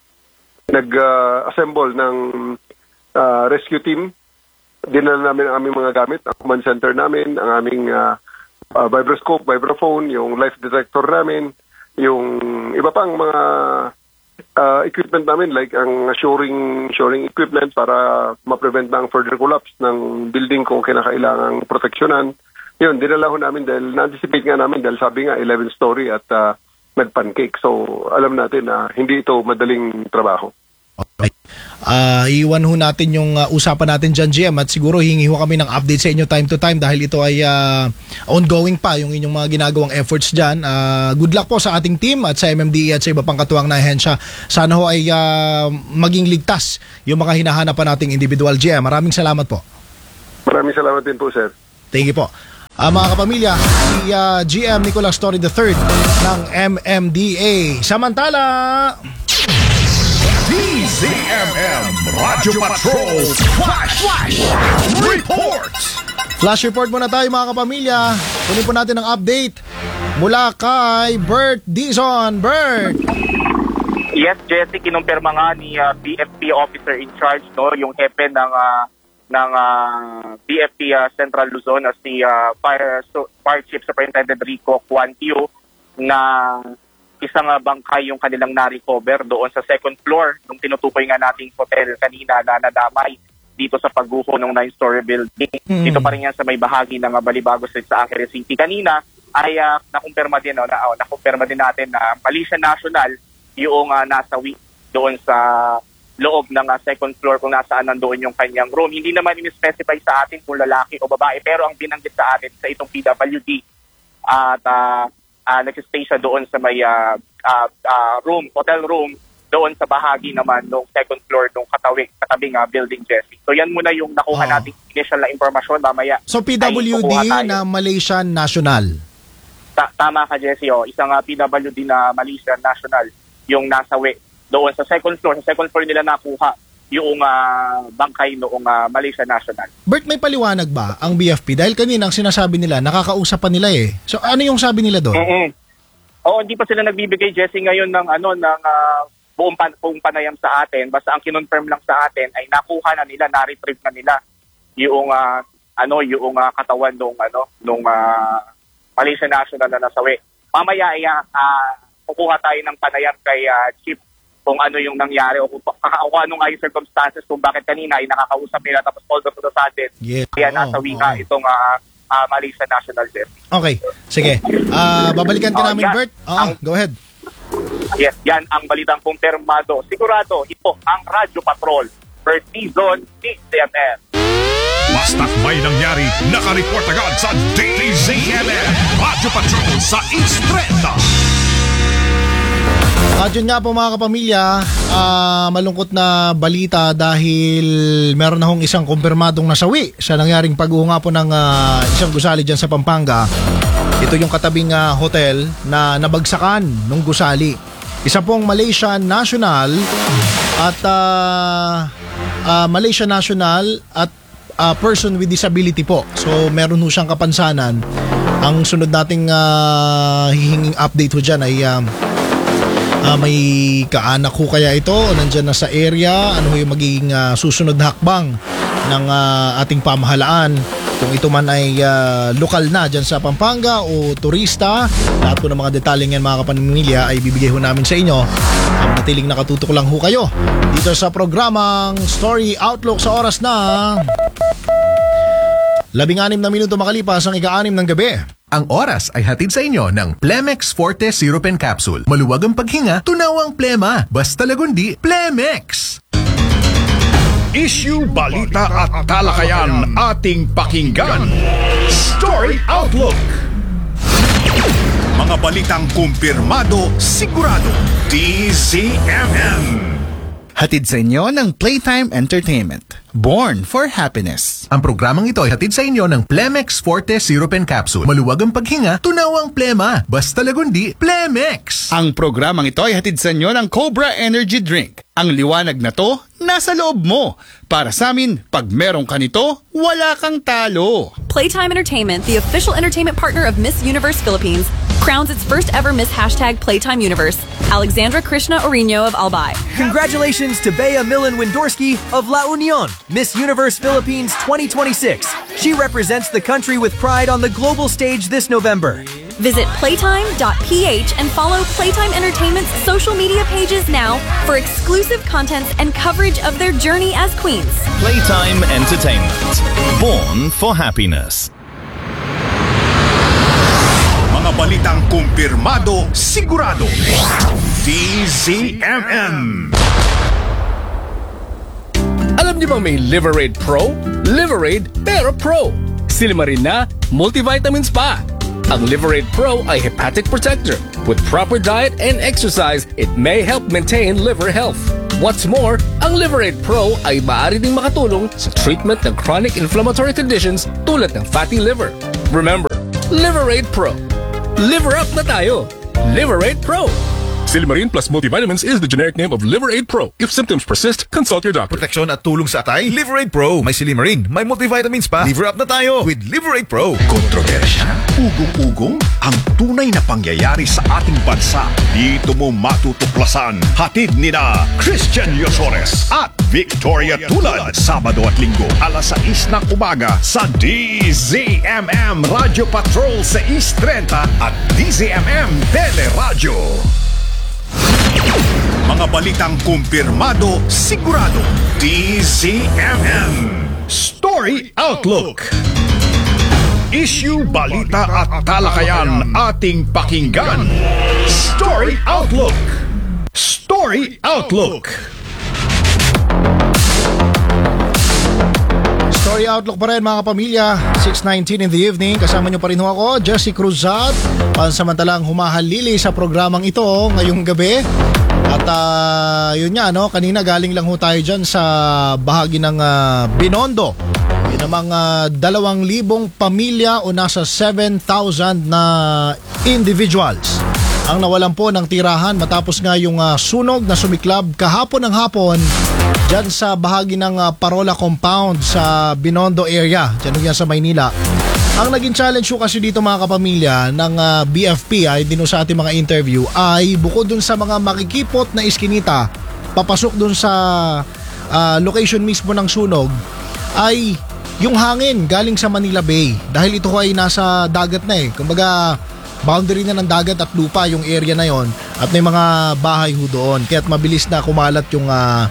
nag-assemble ng rescue team. Dinala namin ang aming mga gamit, ang command center namin, ang aming vibroscope, vibraphone, yung life detector namin, yung iba pang mga equipment namin like ang shoring equipment para ma-prevent na ang further collapse ng building kung kinakailangang proteksyonan. Yun, dinala ho namin dahil na-anticipate nga namin dahil sabi nga 11 story at nag-pancake. So alam natin na hindi ito madaling trabaho. Okay. iwan ho natin yung usapan natin dyan, GM, at siguro hingi ho kami ng update sa inyo time to time dahil ito ay ongoing pa yung inyong mga ginagawang efforts dyan. Good luck po sa ating team at sa MMDA at sa iba pang katuwang na ahensya. Sana ho ay maging ligtas yung mga hinahanap pa nating individual, GM. Maraming salamat po. Maraming salamat din po, sir. Thank you po. Mga kapamilya, si GM Nicolas Torre III ng MMDA. Samantala, DZMM Radyo Patrol Flash Report. flash report muna tayo mga kapamilya. Kunin po natin ang update mula kay Bert Dizon. Bert! Yes, Jesse, kinumpirma nga ni BFP officer in charge, no, yung hepe ng BFP Central Luzon na si Fire Chief Superintendent Rico Cuantio na isang bangkay yung kanilang na-recover doon sa second floor nung tinutukoy nga nating hotel kanina na nadamay dito sa pagguho ng 9-story building. Dito pa rin yan sa may bahagi ng Balibago Street sa Angeles City. Kanina ay nakumpirma din, nakumpirma din natin na Malaysia National yung nasawi doon sa loob ng second floor kung nasaan nandoon yung kanyang room. Hindi naman in-specify sa atin kung lalaki o babae, pero ang binanggit sa atin sa itong PWD at nag-stay siya doon sa may hotel room, doon sa bahagi naman ng second floor ng katabing building, Jesse. So yan muna yung nakuha nating initial na informasyon. Mamaya so PWD na Malaysian National. Tama ka, Jesse. Isang PWD na Malaysian National yung nasawi doon sa second floor. Sa second floor nila nakuha yung bangkay noong Malaysia National. Bert, may paliwanag ba ang BFP? Dahil kanina ang sinasabi nila, nakakausap pa nila eh. So ano yung sabi nila doon? Oo, hindi pa sila nagbibigay, Jesse, ngayon ng buong panayam sa atin. Basta ang kinonfirm lang sa atin ay nakuha na nila, na-retrieve na nila yung katawan nung Malaysia National na nasawi. Mamaya ay kukuha tayo ng panayam kay Chief kung ano yung nangyari o kung ano nga yung circumstances kung bakit kanina ay nakakausap nila tapos all of a sudden kaya nasawi nga itong Malaysia National, Jeff. Okay, sige. Babalikan ka namin, Bert. Go ahead. Yes, yan ang balitang kumpirmado. Sigurado, ito ang Radyo Patrol. Bert Dizon, DZMM. Basta't may nangyari, nakareport agad sa DZMM Radyo Patrol sa East 30. At yun nga po mga kapamilya, malungkot na balita dahil meron na hong isang kumpirmadong nasawi sa nangyaring pag-uunga po ng isang gusali dyan sa Pampanga. Ito yung katabing hotel na nabagsakan ng gusali. Isa pong Malaysian National at Malaysian National at person with disability po. So meron ho siyang kapansanan. Ang sunod nating hihinging update ho dyan ay may kaanak ho kaya ito o nandyan na sa area, ano yung magiging susunod na hakbang ng ating pamahalaan, kung ito man ay lokal na dyan sa Pampanga o turista. Lahat po ng mga detalyeng yan mga kapamilya ay bibigay ho namin sa inyo. Ang natiling nakatutok lang ho kayo dito sa programang Story Outlook sa oras na 16 na minuto makalipas ang ika-6 ng gabi. Ang oras ay hatid sa inyo ng Plemex Forte Syrup and Capsule. Maluwag ang paghinga, tunawang plema. Basta lagundi, Plemex! Issue, balita at talakayan ating pakinggan. Story Outlook. Mga balitang kumpirmado, sigurado. DZMM. Hatid sa inyo ng Playtime Entertainment. Born for Happiness. Ang programang ito ay hatid sa inyo ng Plemex Forte Syrup and Capsule. Maluwag ang paghinga, tunawang plema. Basta lagundi, Plemex! Ang programang ito ay hatid sa inyo ng Cobra Energy Drink. Ang liwanag na to, nasa loob mo. Para sa amin, pag meron ka nito, wala kang talo. Playtime Entertainment, the official entertainment partner of Miss Universe Philippines, crowns its first ever Miss #Playtime Universe, Alexandra Krishna Orino of Albay. Congratulations to Bea Millen Windorski of La Union, Miss Universe Philippines 2026. She represents the country with pride on the global stage this November. Visit playtime.ph and follow Playtime Entertainment's social media pages now for exclusive contents and coverage of their journey as queens. Playtime Entertainment. Born for Happiness. Mga balitang kumpirmado, sigurado. DZMM. Alam niyo bang may Liverade Pro? Liverade pero Pro. Silimarin na, multivitamins pa. Ang Liverade Pro ay hepatic protector. With proper diet and exercise, it may help maintain liver health. What's more, ang Liverade Pro ay maaari ding makatulong sa treatment ng chronic inflammatory conditions tulad ng fatty liver. Remember, Liverade Pro. Liver up na tayo. Liverade Pro. Silimarin plus multivitamins is the generic name of Liverade Pro. If symptoms persist, consult your doctor. Proteksyon at tulong sa atay, Liverade Pro. May Silimarin, may multivitamins pa. Liver up na tayo with Liverade Pro. Kontrobersya, ugong-ugong, ang tunay na pangyayari sa ating bansa. Dito mo matutuklasan. Hatid ni na Christian Yosores at Victoria Tulad. Sabado at Linggo, alas 6 ng umaga sa DZMM Radio Patrol sa East 30 at DZMM Teleradyo. Mga balitang kumpirmado, sigurado. DZMM Story Outlook. Issue, balita at talakayan ating pakinggan. Story Outlook. Story Outlook. Story Outlook pa rin mga kapamilya, 6:19 in the evening. Kasama nyo pa rin ho ako, Jesse Cruzat. Pansamantalang humahalili sa programang ito ngayong gabi. At yun nga, no, kanina galing lang ho tayo dyan sa bahagi ng Binondo. Yun namang 2,000 pamilya o nasa 7,000 na individuals ang nawalan po ng tirahan matapos nga yung sunog na sumiklab kahapon ng hapon dyan sa bahagi ng Parola Compound sa Binondo area, dyan yan sa Maynila. Ang naging challenge ko kasi dito mga kapamilya ng BFP ay dino sa ating mga interview ay bukod dun sa mga makikipot na iskinita papasok dun sa location mismo ng sunog ay yung hangin galing sa Manila Bay dahil ito ay nasa dagat na kumbaga boundary na ng dagat at lupa yung area na yon at may mga bahay ho doon kaya't mabilis na kumalat yung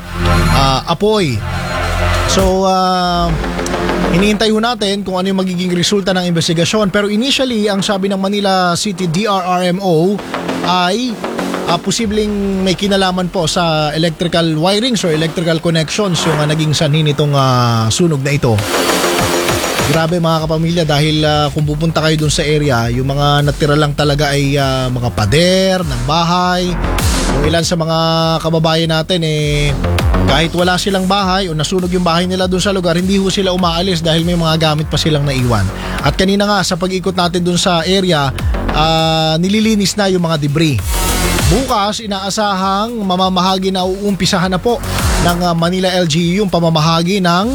apoy. So hinihintay ho natin kung ano yung magiging resulta ng investigasyon pero initially ang sabi ng Manila City DRRMO ay posibleng may kinalaman po sa electrical wirings or electrical connections yung naging sanhi nitong sunog na ito. Grabe mga kapamilya dahil kung pupunta kayo dun sa area, yung mga natira lang talaga ay mga pader ng bahay. Yung ilan sa mga kababayan natin kahit wala silang bahay o nasunog yung bahay nila dun sa lugar, hindi ho sila umaalis dahil may mga gamit pa silang naiwan. At kanina nga sa pag-ikot natin dun sa area, nililinis na yung mga debris. Bukas, inaasahang mamamahagi na uumpisahan na po ng Manila LGU yung pamamahagi ng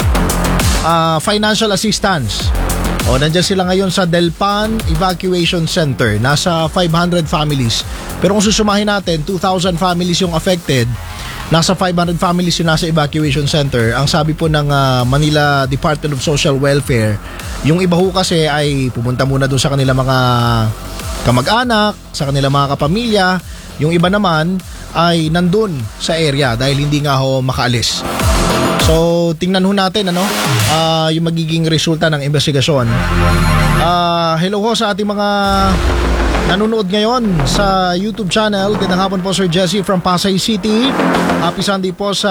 financial assistance. Nandiyan sila ngayon sa Delpan Evacuation Center. Nasa 500 families. Pero kung susumahin natin, 2,000 families yung affected. Nasa 500 families yung nasa evacuation center. Ang sabi po ng Manila Department of Social Welfare, yung iba ho kasi ay pumunta muna doon sa kanila mga kamag-anak, sa kanila mga kapamilya. Yung iba naman ay nandun sa area dahil hindi nga ho makaalis. So, tingnan ho natin yung magiging resulta ng investigasyon. Hello ho sa ating mga nanonood ngayon sa YouTube channel. Gandang hapon po Sir Jesse from Pasay City. Happy Sunday po sa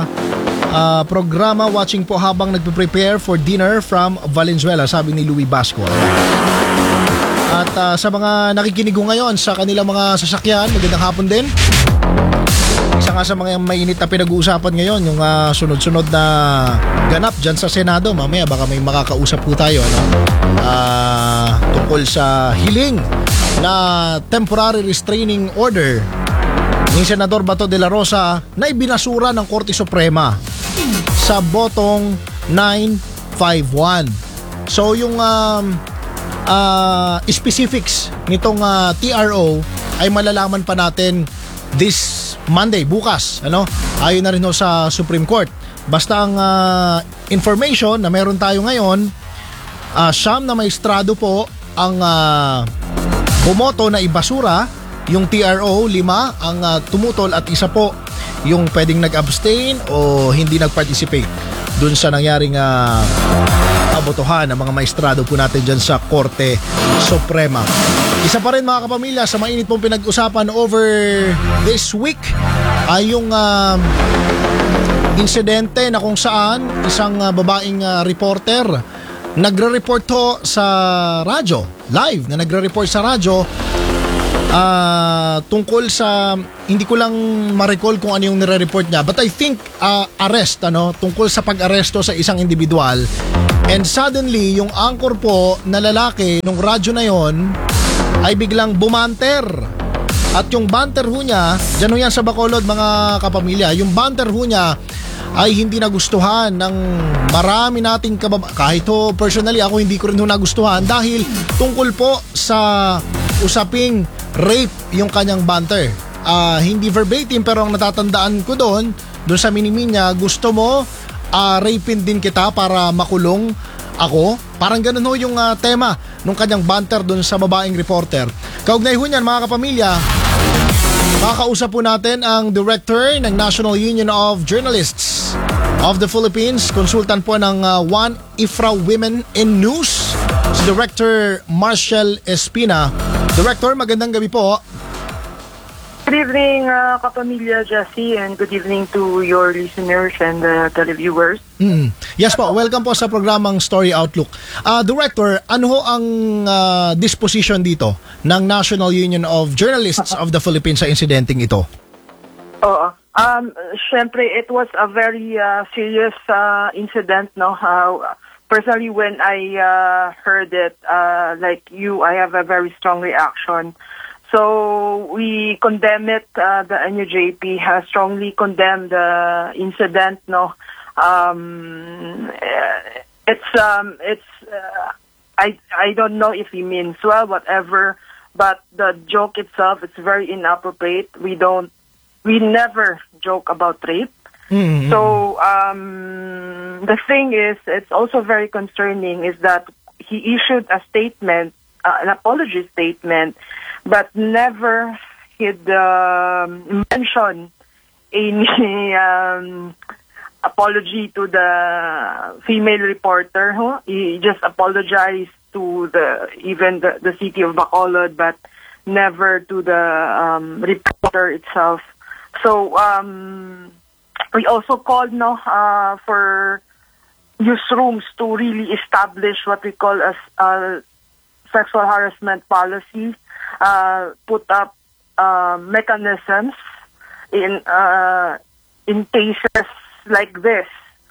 programa. Watching po habang nagpe-prepare for dinner from Valenzuela, sabi ni Louie Basco. At sa mga nakikinig ko ngayon sa kanilang mga sasakyan, magandang hapon din. Isa nga sa mga mainit na pinag-uusapan ngayon, yung sunod-sunod na ganap dyan sa Senado. Mamaya baka may makakausap po tayo tungkol sa hiling na temporary restraining order ni Senador Bato de la Rosa na ibinasura ng Korte Suprema sa botong 951. So yung specifics nitong TRO ay malalaman pa natin this Monday, bukas, ayon na rin sa Supreme Court. Basta ang information na meron tayo ngayon, siyam na maestrado po ang bumoto na ibasura yung TRO, 5 ang tumutol at isa po yung pwedeng nag-abstain o hindi nag-participate dun sa nangyaring abotohan ng mga maestrado po natin dyan sa Korte Suprema. Isa pa rin mga kapamilya sa mainit pong pinag-usapan over this week ay yung insidente na kung saan isang babaeng reporter nagre-report ho sa radyo, live na nagre-report sa radyo tungkol sa, hindi ko lang ma-recall kung ano yung nire-report niya, but I think arrest, tungkol sa pag-aresto sa isang individual. And suddenly, yung anchor po na lalaki nung radyo na yon ay biglang bumanter. At yung banter ho niya, dyan ho yan sa Bacolod mga kapamilya, yung banter ho niya ay hindi nagustuhan ng marami nating kahit ho personally ako hindi ko rin ho nagustuhan dahil tungkol po sa usaping rape yung kanyang banter. Hindi verbatim pero ang natatandaan ko doon sa minimi niya, gusto mo rapin din kita para makulong ako. Parang ganun ho yung tema nung kanyang banter doon sa babaeng reporter. Kaugnay ho niyan mga kapamilya, makakausap po natin ang director ng National Union of Journalists of the Philippines, konsultant po ng One IFRA Women in News, si Director Marshall Espina. Director, magandang gabi po. Good evening, kapamilya Jesse, and good evening to your listeners and televiewers. Yes po, welcome po sa programang Story Outlook. Director, ano ho ang disposition dito ng National Union of Journalists of the Philippines sa insidenteng ito? Syempre, it was a very serious incident, no? Personally, when I heard it, like you, I have a very strong reaction. So we condemn it. The NUJP has strongly condemned the incident. No, I don't know if he means well, whatever. But the joke itself, it's very inappropriate. We never joke about rape. Mm-hmm. So the thing is, it's also very concerning is that he issued a statement, an apology statement, but never he'd mention any apology to the female reporter. He just apologized to the city of Bacolod, but never to the reporter itself. So we also called for newsrooms to really establish what we call as sexual harassment policy. Put up mechanisms in cases like this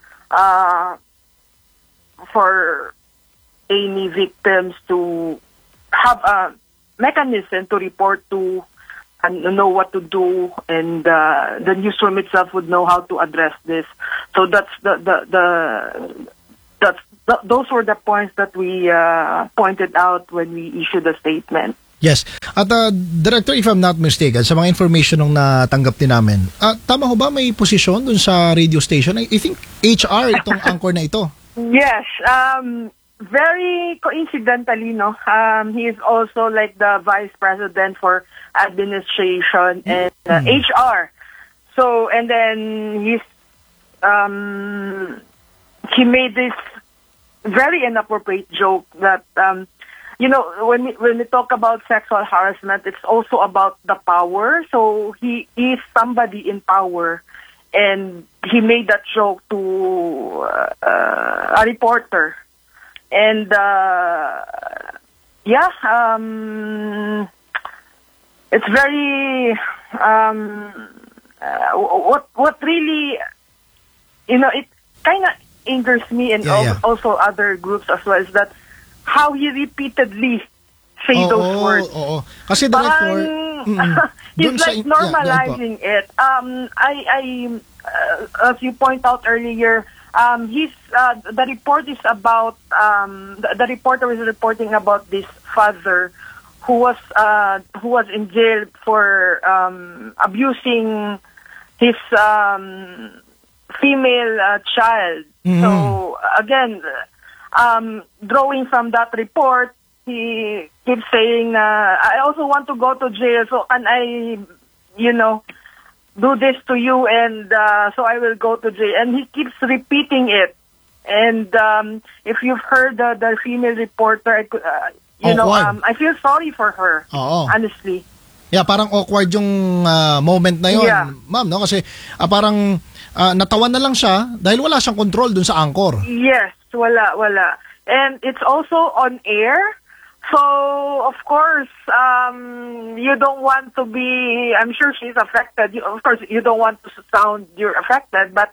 for any victims to have a mechanism to report to and know what to do, and the newsroom itself would know how to address this. So that's those were the points that we pointed out when we issued the statement. Yes. At Director, if I'm not mistaken, sa mga information nung natanggap din namin, tama ho ba may posisyon dun sa radio station? I think HR itong anchor na ito. Yes. Very coincidentally, he is also like the vice president for administration and HR. So, and then he made this very inappropriate joke that, when we talk about sexual harassment, it's also about the power. So he is somebody in power, and he made that joke to a reporter. And it's very what really it kind of angers me and also other groups as well is that how he repeatedly say those words. Kasi Director, he's like normalizing it. As you point out earlier, the report is about the reporter was reporting about this father who was in jail for abusing his female child. Mm-hmm. So again, drawing from that report, he keeps saying, I also want to go to jail, so can I, do this to you, and so I will go to jail. And he keeps repeating it. And if you've heard the female reporter, I feel sorry for her, honestly. Yeah, parang awkward yung moment na yon, Yeah. ma'am, no? Kasi parang natawan na lang siya dahil wala siyang control dun sa anchor. Yes, wala. And it's also on air. So, of course, you don't want to be, I'm sure she's affected. Of course, you don't want to sound you're affected. But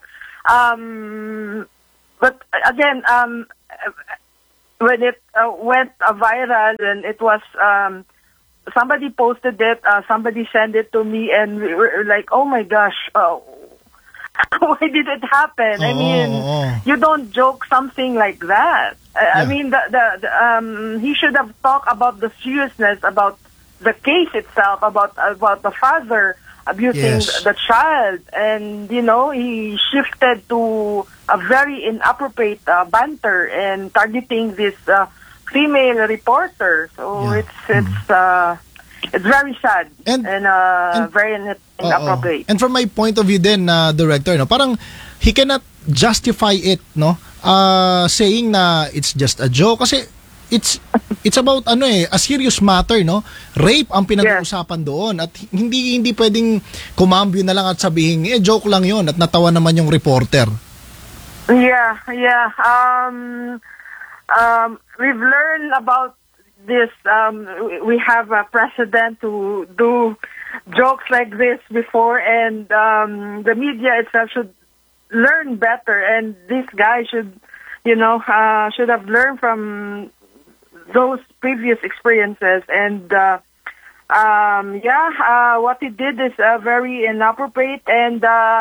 again, when it went viral and it was, somebody posted it, somebody sent it to me, and we were like, oh my gosh, why did it happen? I mean, you don't joke something like that. I mean, he should have talked about the seriousness, about the case itself, about the father abusing the child, and he shifted to a very inappropriate banter and targeting this female reporter. So it's very sad and very inappropriate. And from my point of view then, Director, no, parang he cannot justify it, no? Saying na it's just a joke kasi it's about a serious matter, no? Rape ang pinag-uusapan doon at hindi pwedeng kumambyo na lang at sabihin joke lang 'yon at natawa naman yung reporter. Yeah. We've learned about this. We have a precedent to do jokes like this before, and the media itself should learn better. And this guy should have learned from those previous experiences. And what he did is very inappropriate. And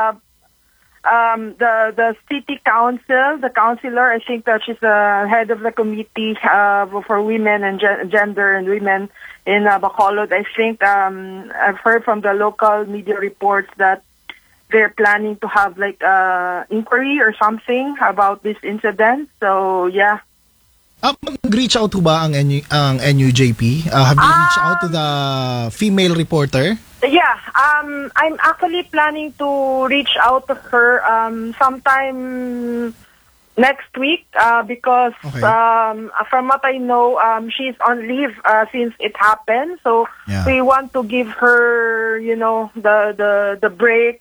the city council, the councilor, I think that she's the head of the committee for women and gender and women in Bacolod. I think I've heard from the local media reports that they're planning to have like inquiry or something about this incident. So yeah. Reach out to ba ang NUJP? Have you reached out to the female reporter? Yeah, I'm actually planning to reach out to her sometime next week because from what I know, she's on leave since it happened. So we want to give her, the break.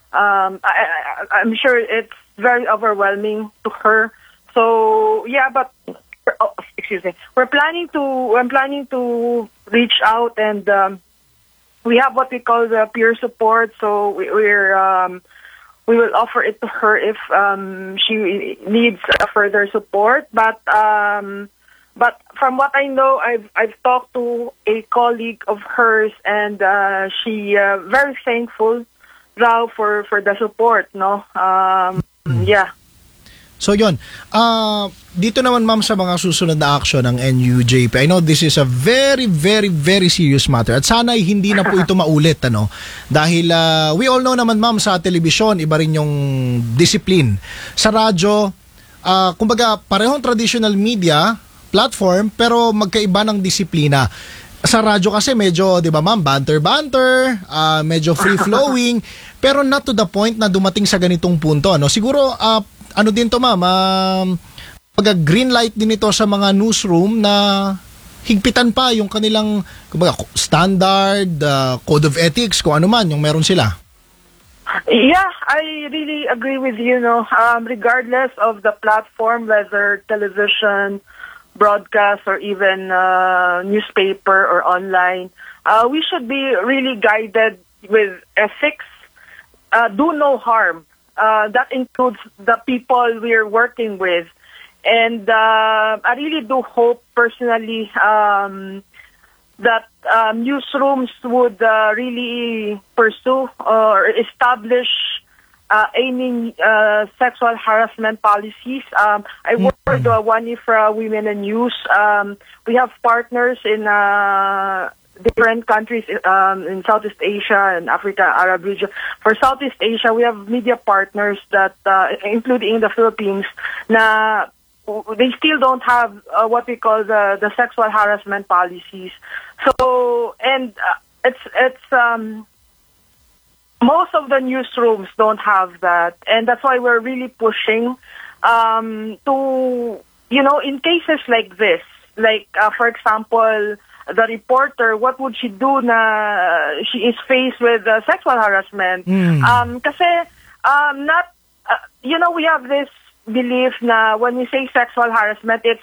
I'm sure it's very overwhelming to her. So but excuse me. I'm planning to reach out, and we have what we call the peer support. So we will offer it to her if she needs further support. But from what I know, I've talked to a colleague of hers, and she very thankful now for the support. No, yeah. So yun, dito naman ma'am sa mga susunod na action ng NUJP, I know this is a very, very, very serious matter at sana hindi na po ito maulit, dahil we all know naman ma'am sa telebisyon, iba rin yung discipline. Sa radyo, kumbaga parehong traditional media platform pero magkaiba ng disiplina. Sa radyo kasi medyo, di ba ma'am, banter-banter, medyo free-flowing, pero not to the point na dumating sa ganitong punto. Siguro, din to ma'am, green light din ito sa mga newsroom na higpitan pa yung kanilang standard, code of ethics, kung ano man yung meron sila. Yeah, I really agree with you. Regardless of the platform, whether television, broadcast, or even newspaper or online, we should be really guided with ethics. Do no harm. That includes the people we're working with. And I really do hope personally that newsrooms would really pursue or establish aiming sexual harassment policies. I work with One Ifra Women in News. We have partners in different countries in Southeast Asia and Africa, Arab region. For Southeast Asia, we have media partners that, including the Philippines, na they still don't have what we call the sexual harassment policies. So, and it's most of the newsrooms don't have that, and that's why we're really pushing to, in cases like this, like, for example, the reporter, what would she do na she is faced with sexual harassment? Kasi, we have this belief na when we say sexual harassment, it's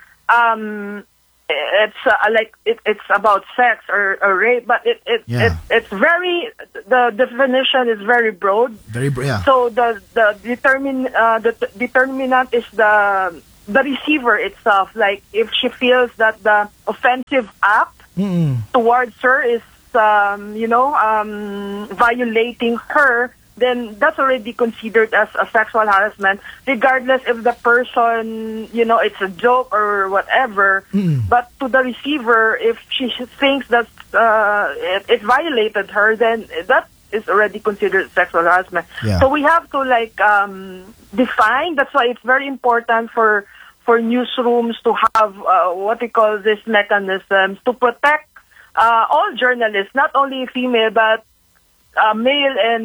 about sex or rape, but it's very, the definition is very broad. So the determinant is the receiver itself. Like if she feels that the offensive act towards her is violating her, then that's already considered as a sexual harassment, regardless if the person, it's a joke or whatever. But to the receiver, if she thinks that it violated her, then that is already considered sexual harassment. So we have to define. That's why it's very important for newsrooms to have what we call these mechanisms to protect all journalists, not only female but male, and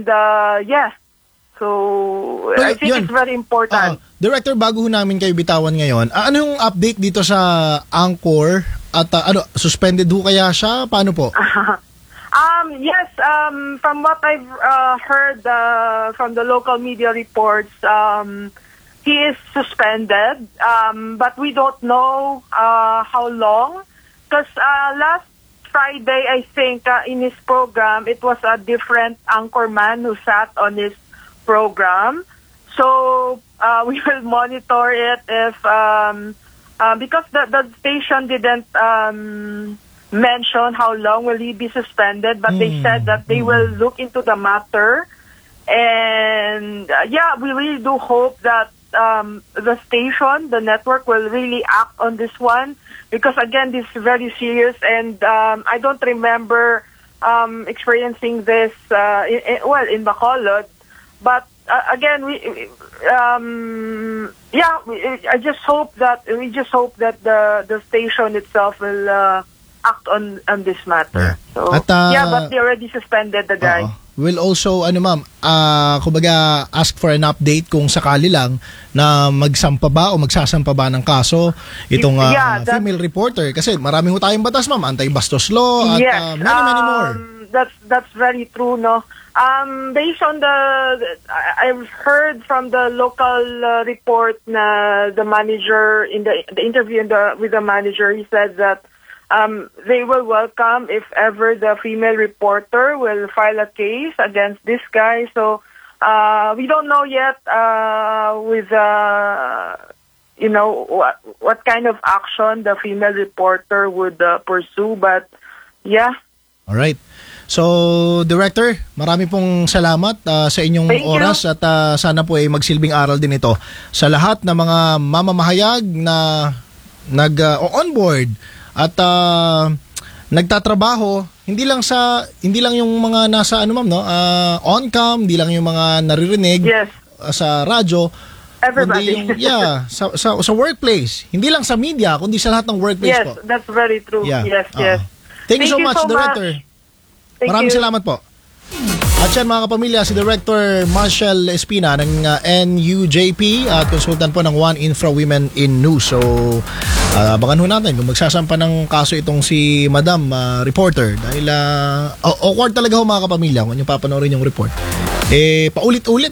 so I think it's very important. Director, bago ho namin kayo bitawan ngayon, ano yung update dito sa Anchor at suspended ho kaya siya? Paano po? Yes, from what I've heard from the local media reports, he is suspended, but we don't know how long, because last Friday, I think, in his program, it was a different anchorman who sat on his program. So we will monitor it if, because the station didn't mention how long will he be suspended, but they said that they will look into the matter. And we really do hope that the station, the network, will really act on this one. Because again, this is very serious, and I don't remember experiencing this in Bacolod. But again, I just hope that the station itself will act on this matter. So but they already suspended the guy. We'll also, kumbaga, ask for an update kung sakali lang na magsampa ba o magsasampa ba ng kaso itong female reporter. Kasi marami ho tayong batas, ma'am. Anti-bastos law at many more. That's very true, no? Based on I've heard from the local report na the manager, in the interview with the manager, he said that they will welcome if ever the female reporter will file a case against this guy. So we don't know yet with what kind of action the female reporter would pursue. But all right. So, Director, marami pong salamat sa inyong oras at sana po ay magsilbing aral din ito sa lahat ng mga mamamahayag na nag-on-board at nagtatrabaho, hindi lang yung mga nasa on-cam, hindi lang yung mga naririnig sa radyo, everybody. Kundi yung, sa workplace. Hindi lang sa media, kundi sa lahat ng workplace po. Yes, that's very true. Yes. Thank you so much, Director. Maraming salamat po. At yan mga kapamilya, si Director Marshall Espina ng NUJP at konsultan po ng One Infra Women in News. So, abangan ho natin kung magsasampa ng kaso itong si Madam Reporter. Dahil awkward talaga ho mga kapamilya kung yung papanoorin yung report. Paulit-ulit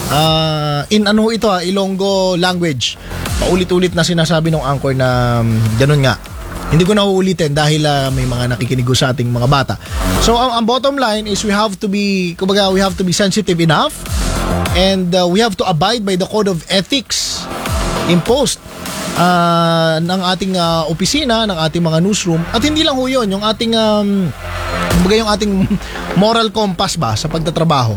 Ilonggo language. Paulit-ulit na sinasabi ng anchor na ganun nga. Hindi ko na uulitin dahil may mga nakikinig sa ating mga bata. So ang bottom line is we have to be sensitive enough, and we have to abide by the code of ethics imposed ng ating opisina, ng ating mga newsroom. At hindi lang ho yun, yung ating yung ating moral compass ba sa pagtatrabaho.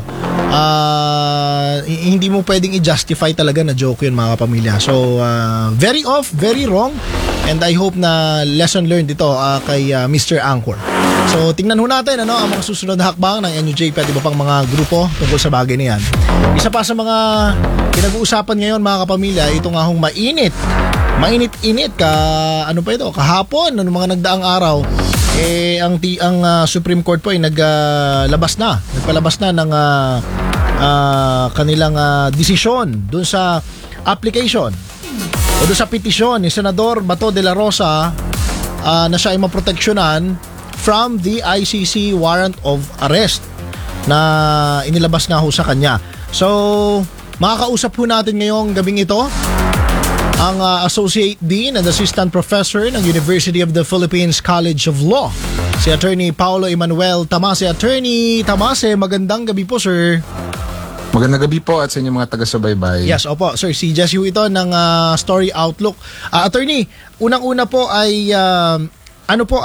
Hindi mo pwedeng i-justify talaga na joke yun mga kapamilya. So very off, very wrong. And I hope na lesson learned ito kay Mr. Anchor. So tingnan ho natin ang mga susunod na hakbang ng NUJP at iba pang mga grupo tungkol sa bagay na yan. Isa pa sa mga pinag-uusapan ngayon mga kapamilya, ito nga hong mainit-init kahapon, mga nagdaang araw, ang Supreme Court po ay nagpalabas na ng kanilang desisyon dun sa application o doon sa petisyon ni Senador Bato de la Rosa na siya ay maproteksyonan from the ICC warrant of arrest na inilabas nga ho sa kanya. So, makakausap po natin ngayong gabing ito ang Associate Dean and Assistant Professor ng University of the Philippines College of Law, si Attorney Paulo Emanuel Tamase. Attorney Tamase, magandang gabi po, sir. Magandang gabi po at sa inyong mga taga-subaybay. Yes, opo. Sir, si Jesse ito ng Story Outlook. Attorney, unang-una po ay ano po